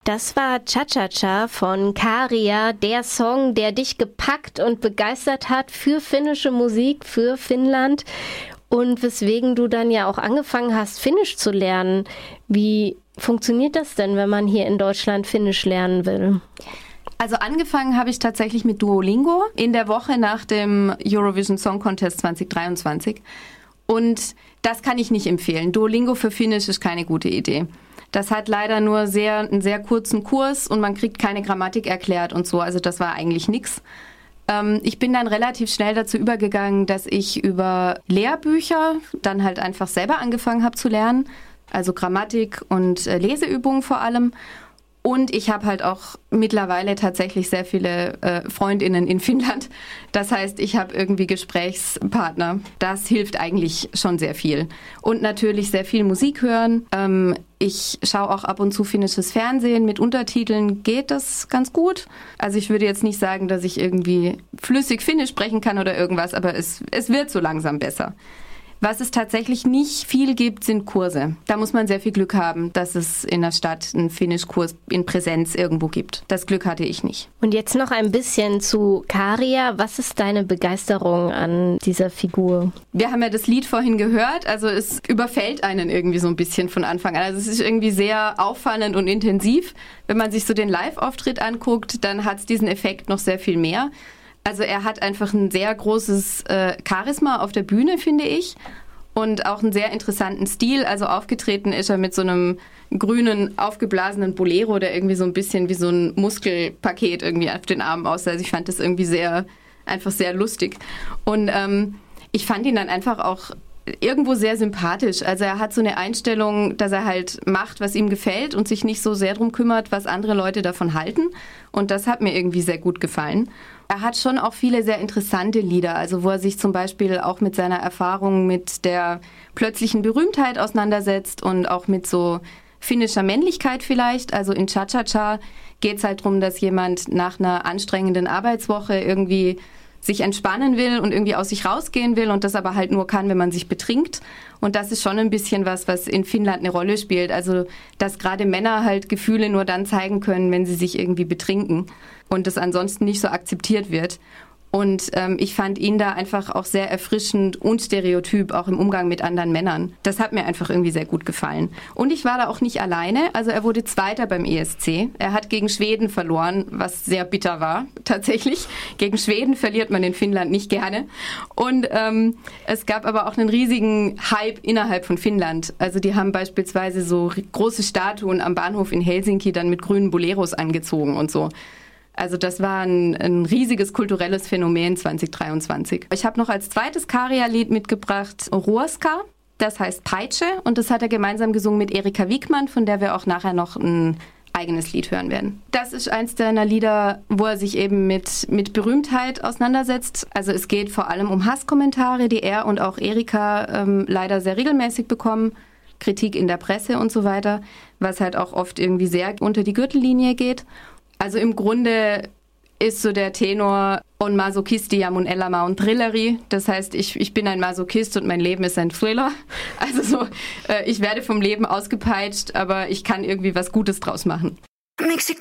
Das war Cha-Cha-Cha von Käärijä, der Song, der dich gepackt und begeistert hat für finnische Musik, für Finnland und weswegen du dann ja auch angefangen hast, Finnisch zu lernen. Wie funktioniert das denn, wenn man hier in Deutschland Finnisch lernen will? Also angefangen habe ich tatsächlich mit Duolingo in der Woche nach dem Eurovision Song Contest 2023 und das kann ich nicht empfehlen. Duolingo für Finnisch ist keine gute Idee. Das hat leider nur einen sehr kurzen Kurs und man kriegt keine Grammatik erklärt und so. Also das war eigentlich nix. Ich bin dann relativ schnell dazu übergegangen, dass ich über Lehrbücher dann halt einfach selber angefangen habe zu lernen. Also Grammatik und Leseübungen vor allem. Und ich habe halt auch mittlerweile tatsächlich sehr viele FreundInnen in Finnland. Das heißt, ich habe irgendwie Gesprächspartner. Das hilft eigentlich schon sehr viel. Und natürlich sehr viel Musik hören. Ich schaue auch ab und zu finnisches Fernsehen. Mit Untertiteln geht das ganz gut. Also ich würde jetzt nicht sagen, dass ich irgendwie flüssig Finnisch sprechen kann oder irgendwas, aber es wird so langsam besser. Was es tatsächlich nicht viel gibt, sind Kurse. Da muss man sehr viel Glück haben, dass es in der Stadt einen Finnischkurs in Präsenz irgendwo gibt. Das Glück hatte ich nicht. Und jetzt noch ein bisschen zu Käärijä. Was ist deine Begeisterung an dieser Figur? Wir haben ja das Lied vorhin gehört. Also es überfällt einen irgendwie so ein bisschen von Anfang an. Also es ist irgendwie sehr auffallend und intensiv. Wenn man sich so den Live-Auftritt anguckt, dann hat es diesen Effekt noch sehr viel mehr. Also er hat einfach ein sehr großes Charisma auf der Bühne, finde ich. Und auch einen sehr interessanten Stil. Also aufgetreten ist er mit so einem grünen, aufgeblasenen Bolero, der irgendwie so ein bisschen wie so ein Muskelpaket irgendwie auf den Armen aussah. Also ich fand das irgendwie sehr lustig. Und ich fand ihn dann einfach auch irgendwo sehr sympathisch. Also er hat so eine Einstellung, dass er halt macht, was ihm gefällt und sich nicht so sehr drum kümmert, was andere Leute davon halten. Und das hat mir irgendwie sehr gut gefallen. Er hat schon auch viele sehr interessante Lieder, also wo er sich zum Beispiel auch mit seiner Erfahrung mit der plötzlichen Berühmtheit auseinandersetzt und auch mit so finnischer Männlichkeit vielleicht. Also in Cha-Cha-Cha geht es halt darum, dass jemand nach einer anstrengenden Arbeitswoche irgendwie sich entspannen will und irgendwie aus sich rausgehen will und das aber halt nur kann, wenn man sich betrinkt. Und das ist schon ein bisschen was in Finnland eine Rolle spielt. Also, dass gerade Männer halt Gefühle nur dann zeigen können, wenn sie sich irgendwie betrinken und das ansonsten nicht so akzeptiert wird. Und ich fand ihn da einfach auch sehr erfrischend und stereotyp, auch im Umgang mit anderen Männern. Das hat mir einfach irgendwie sehr gut gefallen. Und ich war da auch nicht alleine. Also er wurde Zweiter beim ESC. Er hat gegen Schweden verloren, was sehr bitter war, tatsächlich. Gegen Schweden verliert man in Finnland nicht gerne. Und es gab aber auch einen riesigen Hype innerhalb von Finnland. Also die haben beispielsweise so große Statuen am Bahnhof in Helsinki dann mit grünen Boleros angezogen und so. Also das war ein riesiges kulturelles Phänomen 2023. Ich habe noch als zweites Käärijä-Lied mitgebracht Ruoska, das heißt Peitsche und das hat er gemeinsam gesungen mit Erika Wigman, von der wir auch nachher noch ein eigenes Lied hören werden. Das ist eins seiner Lieder, wo er sich eben mit Berühmtheit auseinandersetzt. Also es geht vor allem um Hasskommentare, die er und auch Erika leider sehr regelmäßig bekommen, Kritik in der Presse und so weiter, was halt auch oft irgendwie sehr unter die Gürtellinie geht. Also im Grunde ist so der Tenor on masochisti ja mun elämä on thrilleri. Das heißt, ich bin ein Masochist und mein Leben ist ein Thriller. Also so, ich werde vom Leben ausgepeitscht, aber ich kann irgendwie was Gutes draus machen. Miksi